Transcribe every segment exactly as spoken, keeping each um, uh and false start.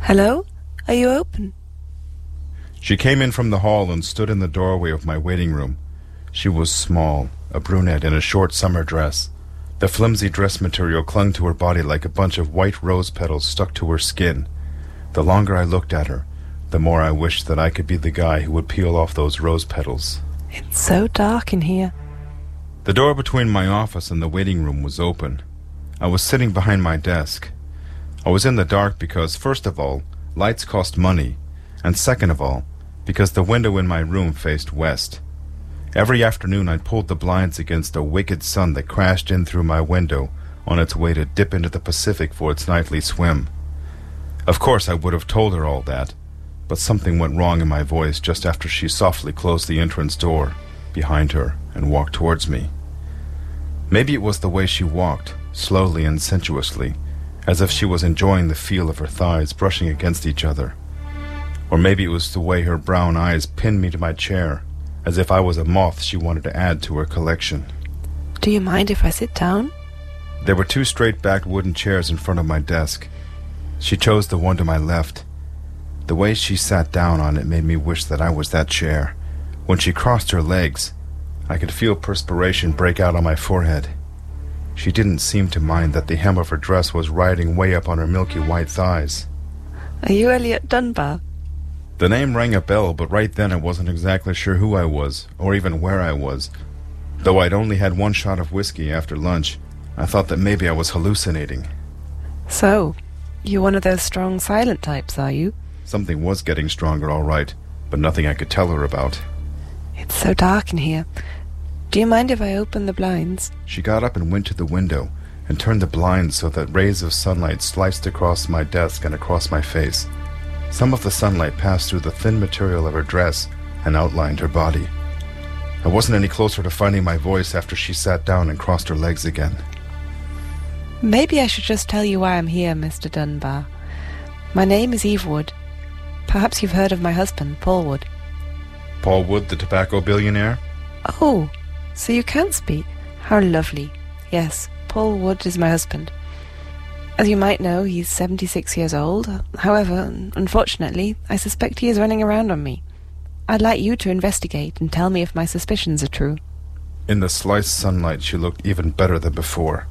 Hello? Are you open? She came in from the hall and stood in the doorway of my waiting room. She was small, a brunette in a short summer dress. The flimsy dress material clung to her body like a bunch of white rose petals stuck to her skin. The longer I looked at her, the more I wished that I could be the guy who would peel off those rose petals. It's so dark in here. The door between my office and the waiting room was open. I was sitting behind my desk. I was in the dark because, first of all, lights cost money, and second of all, because the window in my room faced west. Every afternoon I'd pulled the blinds against a wicked sun that crashed in through my window on its way to dip into the Pacific for its nightly swim. Of course I would have told her all that, but something went wrong in my voice just after she softly closed the entrance door behind her and walked towards me. Maybe it was the way she walked, slowly and sensuously, as if she was enjoying the feel of her thighs brushing against each other. Or maybe it was the way her brown eyes pinned me to my chair, as if I was a moth she wanted to add to her collection. Do you mind if I sit down? There were two straight-backed wooden chairs in front of my desk. She chose the one to my left. The way she sat down on it made me wish that I was that chair. When she crossed her legs, I could feel perspiration break out on my forehead. She didn't seem to mind that the hem of her dress was riding way up on her milky white thighs. Are you Elliot Dunbar? The name rang a bell, but right then I wasn't exactly sure who I was, or even where I was. Though I'd only had one shot of whiskey after lunch, I thought that maybe I was hallucinating. So, you're one of those strong, silent types, are you? Something was getting stronger, all right, but nothing I could tell her about. It's so dark in here. Do you mind if I open the blinds? She got up and went to the window and turned the blinds so that rays of sunlight sliced across my desk and across my face. Some of the sunlight passed through the thin material of her dress and outlined her body. I wasn't any closer to finding my voice after she sat down and crossed her legs again. Maybe I should just tell you why I'm here, Mister Dunbar. My name is Eve Wood. Perhaps you've heard of my husband, Paul Wood. Paul Wood, the tobacco billionaire? Oh, so you can speak. How lovely. Yes, Paul Wood is my husband. As you might know, he's seventy-six years old. However, unfortunately, I suspect he is running around on me. I'd like you to investigate and tell me if my suspicions are true. In the sliced sunlight, she looked even better than before.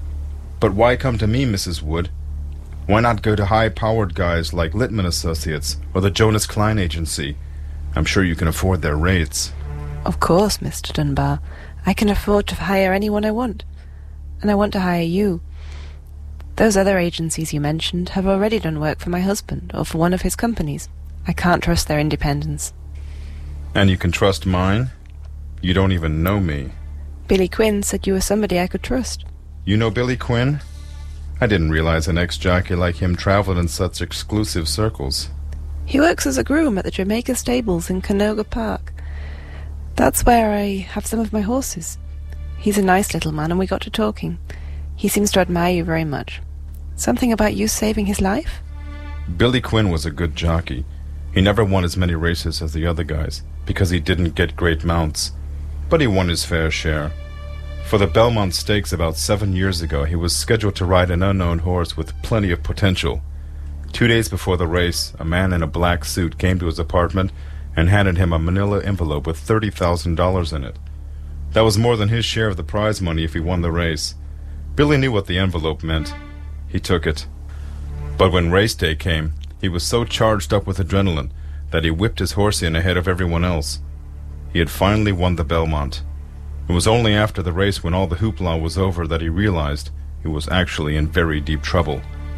But why come to me, Missus Wood? Why not go to high-powered guys like Littman Associates or the Jonas Klein Agency? I'm sure you can afford their rates. Of course, Mister Dunbar. I can afford to hire anyone I want. And I want to hire you. Those other agencies you mentioned have already done work for my husband or for one of his companies. I can't trust their independence. And you can trust mine? You don't even know me. Billy Quinn said you were somebody I could trust. You know Billy Quinn? I didn't realize an ex-jockey like him traveled in such exclusive circles. He works as a groom at the Jamaica Stables in Canoga Park. That's where I have some of my horses. He's a nice little man, and we got to talking. He seems to admire you very much. Something about you saving his life? Billy Quinn was a good jockey. He never won as many races as the other guys, because he didn't get great mounts. But he won his fair share. For the Belmont Stakes about seven years ago, he was scheduled to ride an unknown horse with plenty of potential. Two days before the race, a man in a black suit came to his apartment and handed him a manila envelope with thirty thousand dollars in it. That was more than his share of the prize money if he won the race. Billy knew what the envelope meant. He took it. But when race day came, he was so charged up with adrenaline that he whipped his horse in ahead of everyone else. He had finally won the Belmont. It was only after the race, when all the hoopla was over, that he realized he was actually in very deep trouble.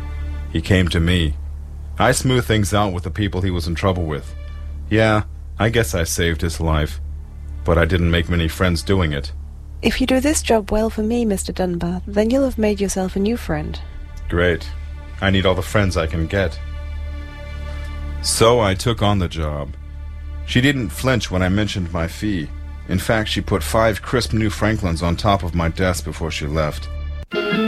He came to me. I smoothed things out with the people he was in trouble with. Yeah, I guess I saved his life, but I didn't make many friends doing it. If you do this job well for me, Mister Dunbar, then you'll have made yourself a new friend. Great. I need all the friends I can get. So I took on the job. She didn't flinch when I mentioned my fee. In fact, she put five crisp new Franklins on top of my desk before she left.